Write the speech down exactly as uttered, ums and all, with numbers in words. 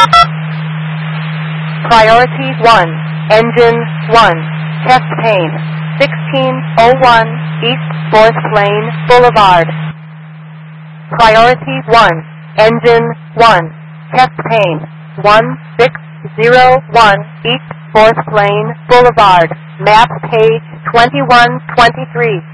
Priority one, Engine one, chest pain, sixteen oh one East fourth Lane Boulevard. Priority one, Engine one, chest pain, one six zero one East fourth Lane Boulevard, map page twenty-one twenty-three.